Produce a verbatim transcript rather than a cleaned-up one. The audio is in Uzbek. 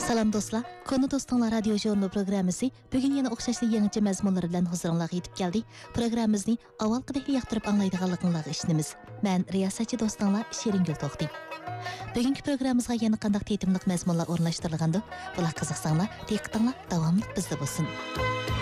Salam dostlar, Konu Dostlar Radio Journal programmasi bugün yana o'xshashli yangicha mazmunlar bilan huzuringizga yetib keldi. Programmamizni avvalgidek yoqtirib anglaydiganligingizga ishonamiz. Men riyosatchi do'stinglar Shiringul To'xti. Bugungi programmamizga yana qanday tetimliq mazmunlar o'rnashtirilgandi? Bular qiziqsanglar, diqqatinglar davomli bizda bo'lsin.